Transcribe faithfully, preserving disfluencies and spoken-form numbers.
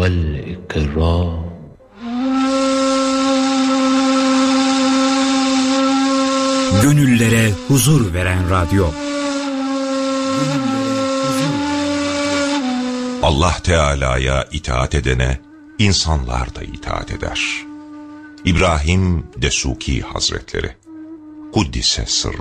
والإكرام. Gönüllere huzur veren radyo. Allah Teala'ya itaat edene insanlar da itaat eder. İbrahim Desuki Hazretleri Kuddise Sırrı.